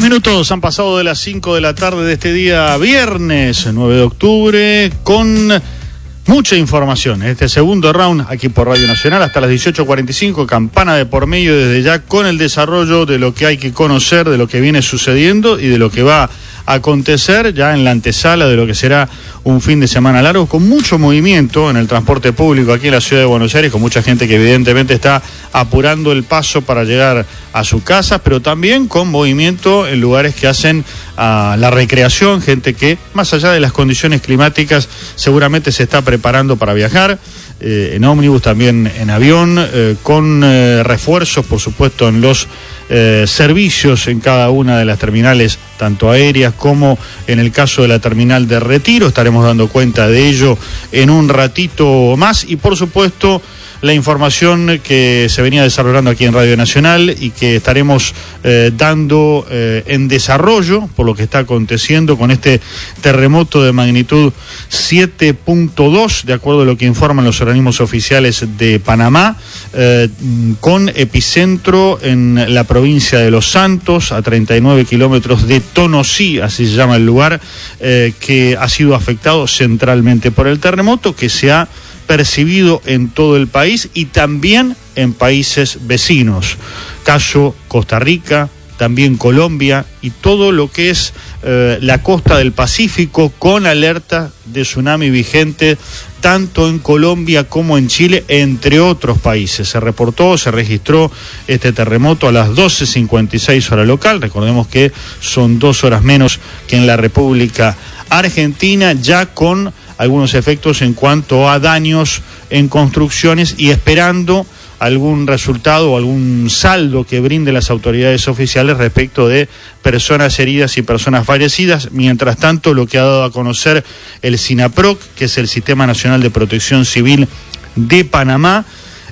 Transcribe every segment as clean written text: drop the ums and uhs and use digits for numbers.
minutos han pasado de las 5 de la tarde de este día viernes 9 de octubre con mucha información. En este segundo round aquí por Radio Nacional hasta las 18:45, campana de por medio desde ya con el desarrollo de lo que hay que conocer, de lo que viene sucediendo y de lo que va a acontecer ya en la antesala de lo que será un fin de semana largo con mucho movimiento en el transporte público aquí en la ciudad de Buenos Aires, con mucha gente que evidentemente está apurando el paso para llegar a su casa, pero también con movimiento en lugares que hacen la recreación, gente que más allá de las condiciones climáticas seguramente se está preparando para viajar, en ómnibus, también en avión, con refuerzos por supuesto en los servicios en cada una de las terminales, tanto aéreas como en el caso de la terminal de Retiro. Estaremos dando cuenta de ello en un ratito más y por supuesto la información que se venía desarrollando aquí en Radio Nacional y que estaremos dando en desarrollo por lo que está aconteciendo con este terremoto de magnitud 7.2, de acuerdo a lo que informan los organismos oficiales de Panamá, con epicentro en la provincia de Los Santos, a 39 kilómetros de Tonosí, así se llama el lugar, que ha sido afectado centralmente por el terremoto, que se ha percibido en todo el país y también en países vecinos, caso Costa Rica, también Colombia y todo lo que es la costa del Pacífico, con alerta de tsunami vigente tanto en Colombia como en Chile, entre otros países. Se registró este terremoto a las 12:56 hora local, recordemos que son 2 horas menos que en la República Argentina, ya con algunos efectos en cuanto a daños en construcciones y esperando algún resultado o algún saldo que brinden las autoridades oficiales respecto de personas heridas y personas fallecidas. Mientras tanto, lo que ha dado a conocer el SINAPROC, que es el Sistema Nacional de Protección Civil de Panamá,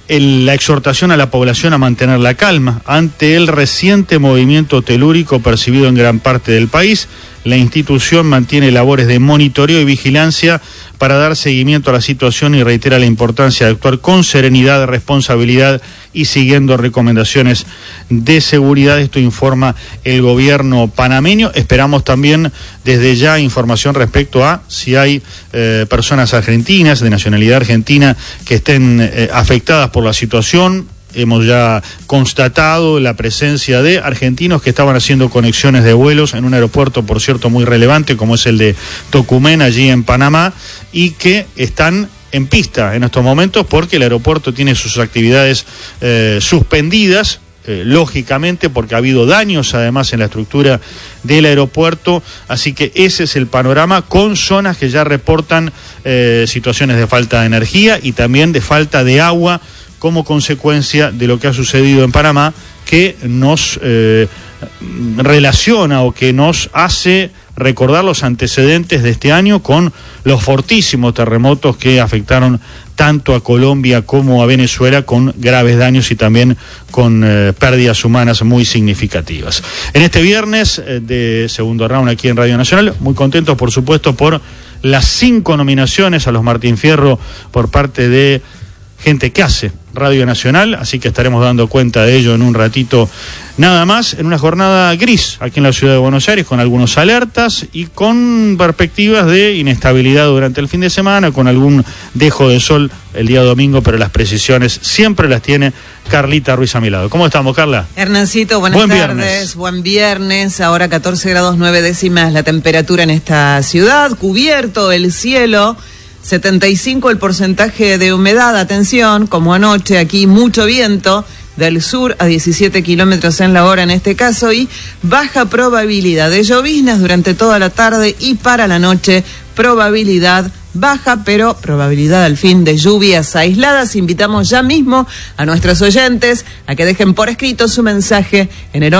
la exhortación a la población a mantener la calma ante el reciente movimiento telúrico percibido en gran parte del país. La institución mantiene labores de monitoreo y vigilancia para dar seguimiento a la situación y reitera la importancia de actuar con serenidad, responsabilidad y siguiendo recomendaciones de seguridad. Esto informa el gobierno panameño. Esperamos también desde ya información respecto a si hay personas argentinas, de nacionalidad argentina, que estén afectadas por la situación. Hemos ya constatado la presencia de argentinos que estaban haciendo conexiones de vuelos en un aeropuerto, por cierto, muy relevante, como es el de Tocumen, allí en Panamá, y que están en pista en estos momentos porque el aeropuerto tiene sus actividades suspendidas, lógicamente porque ha habido daños además en la estructura del aeropuerto, así que ese es el panorama, con zonas que ya reportan situaciones de falta de energía y también de falta de agua como consecuencia de lo que ha sucedido en Panamá, que nos relaciona o que nos hace recordar los antecedentes de este año con los fortísimos terremotos que afectaron tanto a Colombia como a Venezuela, con graves daños y también con pérdidas humanas muy significativas. En este viernes de segundo round aquí en Radio Nacional, muy contentos por supuesto por las 5 nominaciones a los Martín Fierro por parte de gente que hace Radio Nacional, así que estaremos dando cuenta de ello en un ratito nada más, en una jornada gris aquí en la ciudad de Buenos Aires, con algunos alertas y con perspectivas de inestabilidad durante el fin de semana, con algún dejo de sol el día domingo, pero las precisiones siempre las tiene Carlita Ruiz a mi lado. ¿Cómo estamos, Carla? Hernancito, buenas tardes. Buen viernes, ahora 14 grados 9 décimas la temperatura en esta ciudad, cubierto el cielo, 75 el porcentaje de humedad, atención, como anoche, aquí mucho viento del sur a 17 kilómetros en la hora en este caso, y baja probabilidad de lloviznas durante toda la tarde y para la noche probabilidad baja, pero probabilidad al fin de lluvias aisladas. Invitamos ya mismo a nuestros oyentes a que dejen por escrito su mensaje en el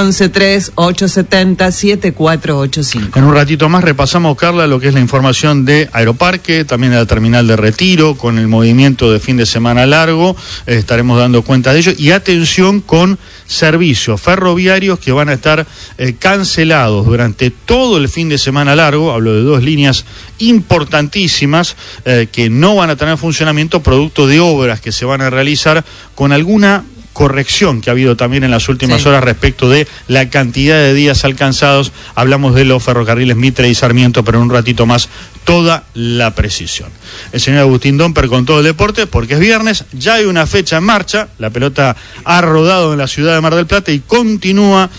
1138707485. En un ratito más repasamos, Carla, lo que es la información de Aeroparque, también de la terminal de Retiro, con el movimiento de fin de semana largo, estaremos dando cuenta de ello, y atención con servicios ferroviarios que van a estar cancelados durante todo el fin de semana largo. Hablo de 2 líneas importantísimas que no van a tener funcionamiento producto de obras que se van a realizar con alguna corrección que ha habido también en las últimas horas respecto de la cantidad de días alcanzados. Hablamos de los ferrocarriles Mitre y Sarmiento, pero en un ratito más toda la precisión. El señor Agustín Domper con todo el deporte, porque es viernes, ya hay una fecha en marcha, la pelota ha rodado en la ciudad de Mar del Plata y continúa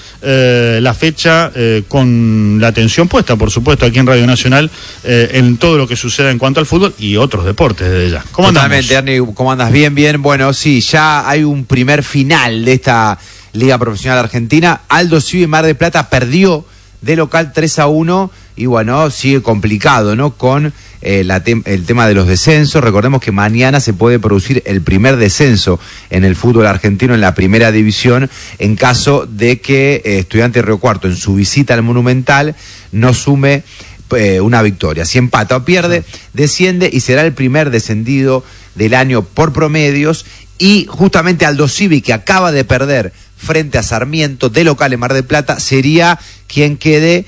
la fecha con la atención puesta, por supuesto, aquí en Radio Nacional, en todo lo que suceda en cuanto al fútbol y otros deportes desde ya. ¿Cómo andamos? Totalmente, Ernie, ¿cómo andas? Bien, bien. Bueno, sí, ya hay un primer final de esta Liga Profesional Argentina. Aldo Civi Mar del Plata perdió de local 3-1 y bueno, sigue complicado, ¿no? Con el tema de los descensos. Recordemos que mañana se puede producir el primer descenso en el fútbol argentino en la primera división en caso de que Estudiantes de Río Cuarto en su visita al Monumental no sume una victoria. Si empata o pierde, desciende y será el primer descendido del año por promedios. Y justamente Aldo Civi, que acaba de perder frente a Sarmiento de local en Mar del Plata, sería quien quede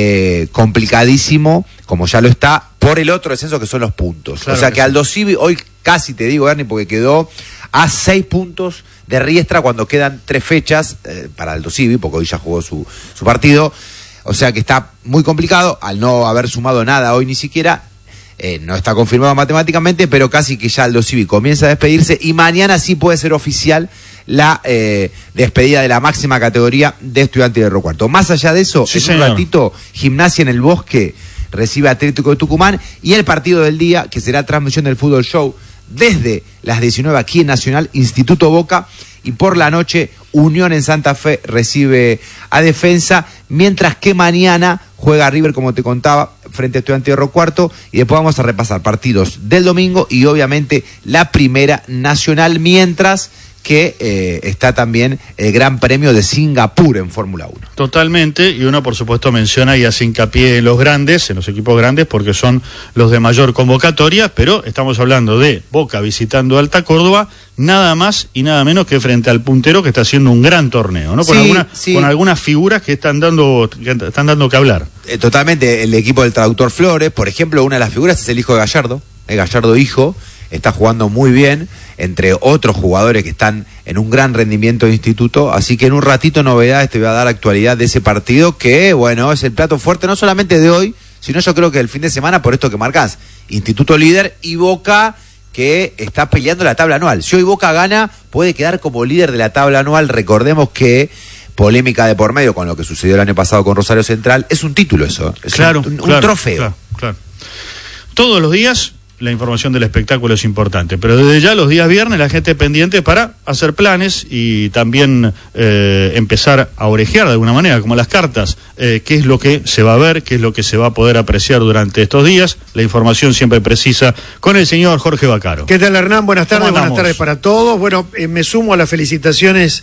complicadísimo, como ya lo está, por el otro descenso que son los puntos. Claro, o sea que Aldo Civi hoy casi, te digo, Ernie, porque quedó a 6 puntos de Riestra cuando quedan 3 fechas para Aldo Civi, porque hoy ya jugó su partido. O sea que está muy complicado, al no haber sumado nada hoy ni siquiera. No está confirmado matemáticamente, pero casi que ya Aldo Civi comienza a despedirse y mañana sí puede ser oficial la despedida de la máxima categoría de Estudiantes de Río Cuarto. Más allá de eso, en un ratito, Gimnasia en el Bosque recibe a Atlético de Tucumán y el partido del día, que será transmisión del Fútbol Show desde las 19 aquí en Nacional, Instituto Boca, y por la noche Unión en Santa Fe recibe a Defensa, mientras que mañana juega River, como te contaba, frente a Estudiantes de Río Cuarto, y después vamos a repasar partidos del domingo y obviamente la Primera Nacional, mientras que está también el Gran Premio de Singapur en Fórmula 1. Totalmente, y uno por supuesto menciona y hace hincapié en los grandes, en los equipos grandes, porque son los de mayor convocatoria, pero estamos hablando de Boca visitando Alta Córdoba, nada más y nada menos que frente al puntero que está haciendo un gran torneo, ¿no? Con algunas figuras que están dando que hablar. Totalmente, el equipo del Traductor Flores, por ejemplo, una de las figuras es el hijo de Gallardo, el Gallardo hijo, está jugando muy bien, entre otros jugadores que están en un gran rendimiento de instituto, así que en un ratito novedades te voy a dar actualidad de ese partido que, bueno, es el plato fuerte no solamente de hoy, sino yo creo que el fin de semana, por esto que marcás, Instituto líder y Boca que está peleando la tabla anual. Si hoy Boca gana, puede quedar como líder de la tabla anual. Recordemos que polémica de por medio con lo que sucedió el año pasado con Rosario Central, es un título eso, es un trofeo. Claro. Todos los días la información del espectáculo es importante, pero desde ya los días viernes la gente pendiente para hacer planes y también empezar a orejear de alguna manera, como las cartas, qué es lo que se va a ver, qué es lo que se va a poder apreciar durante estos días. La información siempre precisa con el señor Jorge Vaccaro. ¿Qué tal, Hernán? Buenas tardes para todos. Bueno, me sumo a las felicitaciones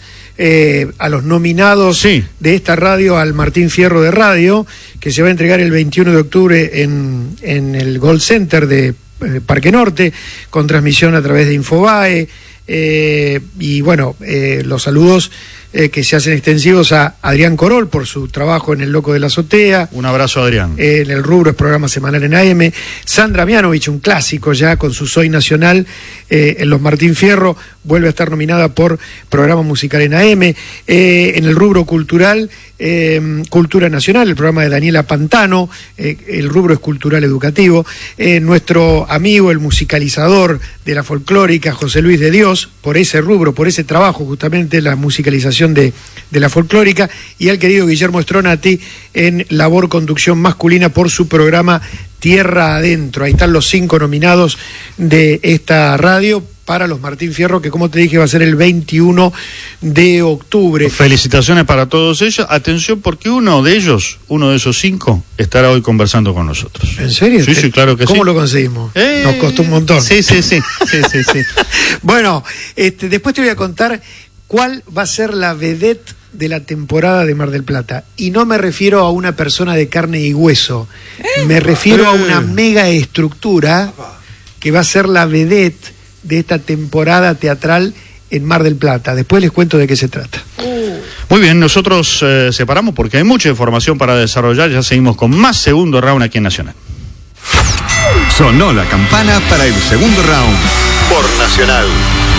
a los nominados de esta radio al Martín Fierro de Radio, que se va a entregar el 21 de octubre en el Gold Center de Parque Norte, con transmisión a través de Infobae, y bueno, los saludos que se hacen extensivos a Adrián Corol por su trabajo en El Loco de la Azotea. Un abrazo, Adrián. En el rubro es programa semanal en AM. Sandra Mianovich, un clásico ya con su Soy Nacional en los Martín Fierro, vuelve a estar nominada por programa musical en AM. En el rubro cultural, Cultura Nacional, el programa de Daniela Pantano, el rubro es cultural educativo. Nuestro amigo, el musicalizador de la folclórica, José Luis de Dios, por ese rubro, por ese trabajo, justamente la musicalización de la folclórica, y al querido Guillermo Stronati en labor conducción masculina por su programa Tierra Adentro. Ahí están los 5 nominados de esta radio para los Martín Fierro, que como te dije va a ser el 21 de octubre. Felicitaciones para todos ellos. Atención, porque uno de esos 5, estará hoy conversando con nosotros. ¿En serio? Sí, claro que sí. ¿Cómo lo conseguimos? Nos costó un montón. Sí. Bueno, después te voy a contar cuál va a ser la vedette de la temporada de Mar del Plata. Y no me refiero a una persona de carne y hueso. Me refiero a una mega estructura que va a ser la vedette de esta temporada teatral en Mar del Plata. Después les cuento de qué se trata. Muy bien, nosotros separamos porque hay mucha información para desarrollar. Ya seguimos con más segundo round aquí en Nacional. Sonó la campana para el segundo round por Nacional.